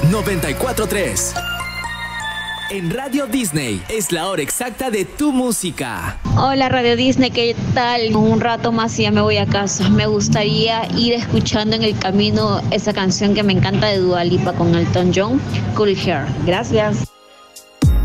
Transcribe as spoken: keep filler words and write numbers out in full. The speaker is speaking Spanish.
noventa y cuatro punto tres. En Radio Disney es la hora exacta de tu música. Hola Radio Disney, ¿qué tal? Un rato más y ya me voy a casa. Me gustaría ir escuchando en el camino esa canción que me encanta de Dua Lipa con Elton John, Cool Hair. Gracias.